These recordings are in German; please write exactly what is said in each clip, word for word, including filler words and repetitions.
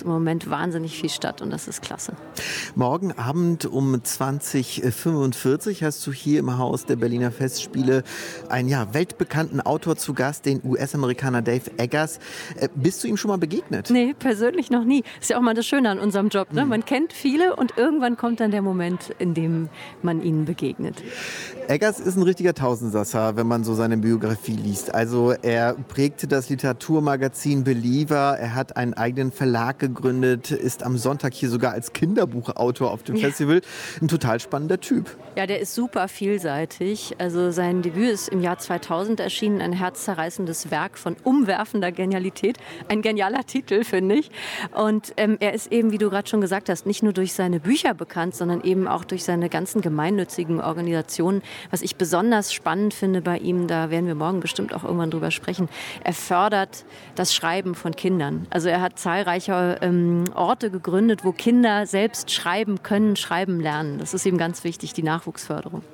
im Moment wahnsinnig viel statt und das ist klasse. Morgen Abend um zwanzig Uhr fünfundvierzig hast du hier im Haus der Berliner Festspiele einen ja, weltbekannten Autor zu Gast, den U S-Amerikaner Dave Eggers. Äh, bist du ihm schon mal begegnet? Nee, persönlich noch nie. Ist ja auch mal das Schöne an unserem Job. Ne? Man kennt viele und irgendwann kommt dann der Moment, in dem man ihnen begegnet. Eggers ist ein richtiger Tausendsasser, wenn man so seine Biografie liest. Also er prägte das Literaturmagazin Believer, er hat einen eigenen Verlag gegründet, ist am Sonntag hier sogar als Kinderbuchautor auf dem Ja. Festival. Ein total spannender Typ. Ja, der ist super vielseitig. Also sein Debüt ist im Jahr zweitausend erschienen, ein herzzerreißendes Werk von umwerfender Genialität. Ein genialer Titel, finde ich. Und ähm, er ist eben, wie du gerade schon gesagt hast, nicht nur durch seine Bücher bekannt, sondern eben auch durch seine ganzen gemeinnützigen Organisationen. Was ich besonders spannend finde bei ihm, da werden wir morgen bestimmt auch irgendwann drüber sprechen, er fördert das Schreiben von Kindern. Also er hat zahlreiche ähm, Orte gegründet, wo Kinder selbst schreiben können, schreiben lernen. Das ist ihm ganz wichtig, die Nachwuchsförderung.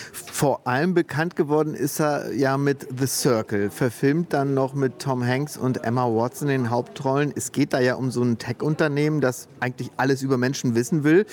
Vor allem bekannt geworden ist er ja mit The Circle, verfilmt dann noch mit Tom Hanks und Emma Watson in den Hauptrollen. Es geht da ja um so ein Tech-Unternehmen, das eigentlich alles über Menschen wissen will.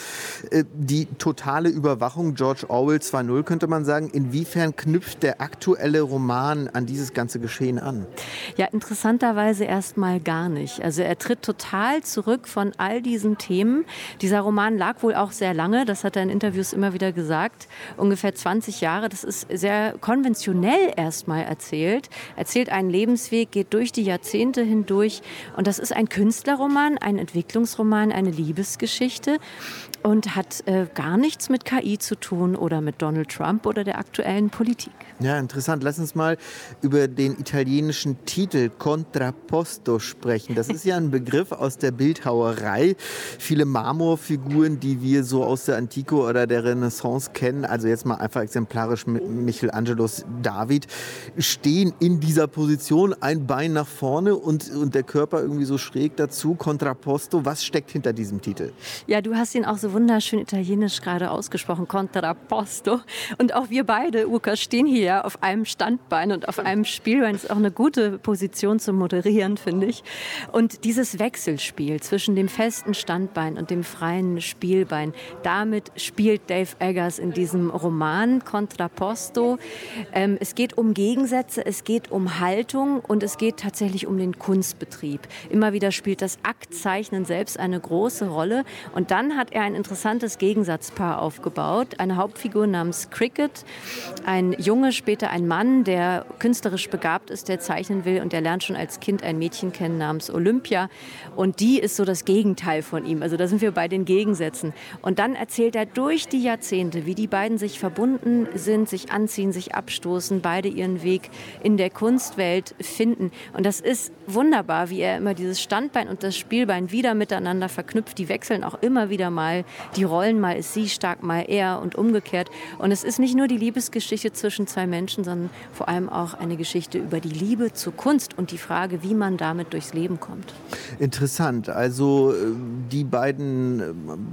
Die totale Überwachung, George Orwell zwei Punkt null könnte man sagen. Inwiefern knüpft der aktuelle Roman an dieses ganze Geschehen an? Ja, interessanterweise erstmal gar nicht. Also er tritt total zurück von all diesen Themen. Dieser Roman lag wohl auch sehr lange, das hat er in Interviews immer wieder gesagt, ungefähr zwanzig Jahre. Das ist sehr konventionell erstmal erzählt. Erzählt einen Lebensweg, geht durch die Jahrzehnte hindurch. Und das ist ein Künstlerroman, ein Entwicklungsroman, eine Liebesgeschichte und hat äh, gar nichts mit K I zu tun oder mit Donald Trump oder der aktuellen Politik. Ja, interessant. Lass uns mal über den italienischen Titel Contrapposto sprechen. Das ist ja ein Begriff aus der Bildhauerei. Viele Marmorfiguren, die wir so aus der Antike oder der Renaissance kennen, also jetzt mal einfach exemplarisch Michelangelos David, stehen in dieser Position, ein Bein nach vorne und, und der Körper irgendwie so schräg dazu. Contrapposto, was steckt hinter diesem Titel? Ja, du hast ihn auch so wunderschön italienisch gerade ausgesprochen, Contrapposto. Und auch wir beide, Uka, stehen hier auf einem Standbein und auf einem Spielbein. Das ist auch eine gute Position zum Moderieren, finde ich. Und dieses Wechselspiel zwischen dem festen Standbein und dem freien Spielbein, damit spielt Dave Eggers in diesem Roman Contrapposto. Ähm, es geht um Gegensätze, es geht um Haltung und es geht tatsächlich um den Kunstbetrieb. Immer wieder spielt das Aktzeichnen selbst eine große Rolle. Und dann hat er ein interessantes Gegensatzpaar aufgebaut. Eine Hauptfigur namens Cricket, ein Junge, später ein Mann, der künstlerisch begabt ist, der zeichnen will und der lernt schon als Kind ein Mädchen kennen namens Olympia und die ist so das Gegenteil von ihm. Also da sind wir bei den Gegensätzen. Und dann erzählt er durch die Jahrzehnte, wie die beiden sich verbunden sind, sich anziehen, sich abstoßen, beide ihren Weg in der Kunstwelt finden. Und das ist wunderbar, wie er immer dieses Standbein und das Spielbein wieder miteinander verknüpft. Die wechseln auch immer wieder mal die Rollen, mal ist sie stark, mal er und umgekehrt. Und es ist nicht nur die Liebesgeschichte zwischen zwei Menschen, sondern vor allem auch eine Geschichte über die Liebe zur Kunst und die Frage, wie man damit durchs Leben kommt. Interessant. Also die beiden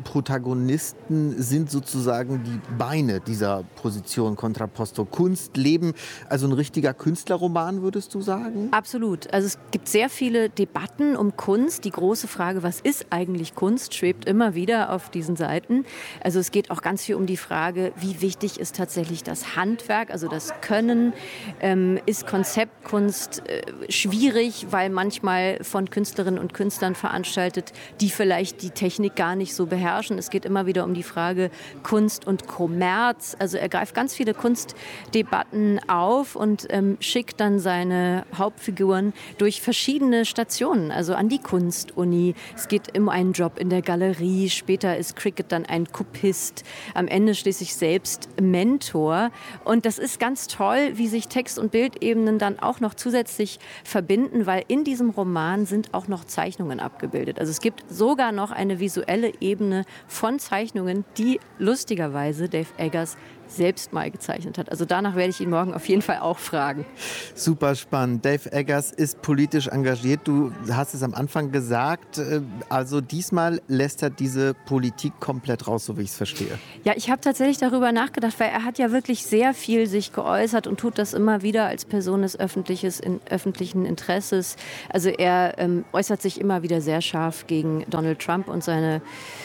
Protagonisten sind sozusagen die Beine dieser Position Contrapposto. Kunst, Leben, also ein richtiger Künstlerroman, würdest du sagen? Absolut. Also es gibt sehr viele Debatten um Kunst. Die große Frage, was ist eigentlich Kunst, schwebt immer wieder auf diesen Seiten. Also es geht auch ganz viel um die Frage, wie wichtig ist tatsächlich das Handwerk, also das Können. Ähm, ist Konzeptkunst äh, schwierig, weil manchmal von Künstlerinnen und Künstlern veranstaltet, die vielleicht die Technik gar nicht so beherrschen. Es geht immer wieder um die Frage Kunst und Kommerz. Also er greift ganz viele Kunstdebatten auf und ähm, schickt dann seine Hauptfiguren durch verschiedene Stationen, also an die Kunstuni. Es geht um einen Job in der Galerie. Später ist Cricket dann ein Kopist. Am Ende schließlich selbst Mentor. Und das ist ganz toll, wie sich Text- und Bildebenen dann auch noch zusätzlich verbinden, weil in diesem Roman sind auch noch Zeichnungen abgebildet. Also es gibt sogar noch eine visuelle Ebene von Zeichnungen, die lustigerweise Dave Eggers selbst mal gezeichnet hat. Also danach werde ich ihn morgen auf jeden Fall auch fragen. Super spannend. Dave Eggers ist politisch engagiert. Du hast es am Anfang gesagt. Also diesmal lässt er diese Politik komplett raus, so wie ich es verstehe. Ja, ich habe tatsächlich darüber nachgedacht, weil er hat ja wirklich sehr viel sich geäußert und tut das immer wieder als Person des öffentliches, in, öffentlichen Interesses. Also er ähm, äußert sich immer wieder sehr scharf gegen Donald Trump und seine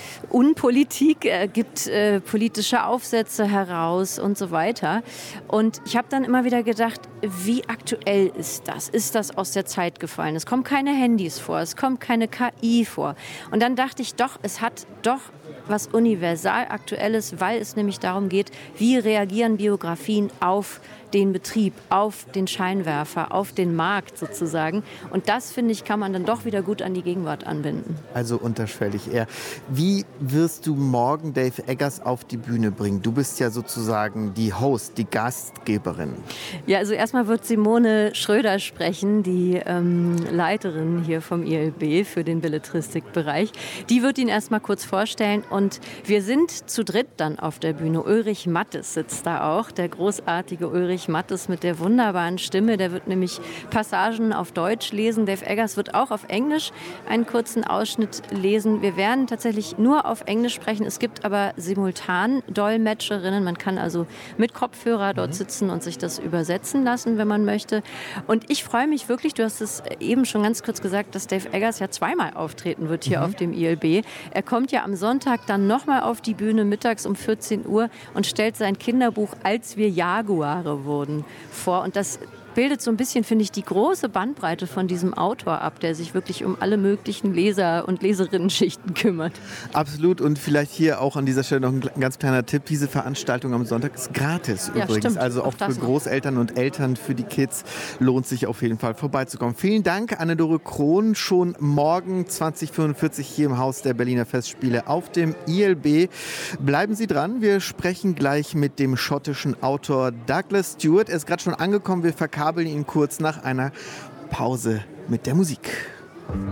Unpolitik. Er gibt äh, politische Aufsätze heraus und so weiter. Und ich habe dann immer wieder gedacht, wie aktuell ist das? Ist das aus der Zeit gefallen? Es kommen keine Handys vor, es kommt keine K I vor. Und dann dachte ich doch, es hat doch was universal Aktuelles, weil es nämlich darum geht, wie reagieren Biografien auf den Betrieb, auf den Scheinwerfer, auf den Markt sozusagen. Und das, finde ich, kann man dann doch wieder gut an die Gegenwart anbinden. Also unterschwellig eher. Wie wirst du morgen Dave Eggers auf die Bühne bringen? Du bist ja sozusagen die Host, die Gastgeberin. Ja, also erstmal wird Simone Schröder sprechen, die ähm, Leiterin hier vom I L B für den Belletristikbereich. Die wird ihn erstmal kurz vorstellen und wir sind zu dritt dann auf der Bühne. Ulrich Mattes sitzt da auch, der großartige Ulrich Mattes mit der wunderbaren Stimme. Der wird nämlich Passagen auf Deutsch lesen. Dave Eggers wird auch auf Englisch einen kurzen Ausschnitt lesen. Wir werden tatsächlich nur auf Englisch sprechen. Es gibt aber simultan Dolmetscherinnen. Man kann also mit Kopfhörer dort sitzen und sich das übersetzen lassen, wenn man möchte. Und ich freue mich wirklich, du hast es eben schon ganz kurz gesagt, dass Dave Eggers ja zweimal auftreten wird hier mhm. auf dem I L B. Er kommt ja am Sonntag dann nochmal auf die Bühne mittags um vierzehn Uhr und stellt sein Kinderbuch Als wir Jaguare wurden vor. Und das bildet so ein bisschen, finde ich, die große Bandbreite von diesem Autor ab, der sich wirklich um alle möglichen Leser- und Leserinnenschichten kümmert. Absolut. Und vielleicht hier auch an dieser Stelle noch ein ganz kleiner Tipp. Diese Veranstaltung am Sonntag ist gratis ja, übrigens. Stimmt. Also auch, auch für Großeltern und Eltern, für die Kids lohnt sich auf jeden Fall vorbeizukommen. Vielen Dank, Anne-Dore Krohn. Schon morgen zwanzig fünfundvierzig hier im Haus der Berliner Festspiele auf dem I L B. Bleiben Sie dran. Wir sprechen gleich mit dem schottischen Autor Douglas Stewart. Er ist gerade schon angekommen. Wir verkabeln ihn kurz nach einer Pause mit der Musik.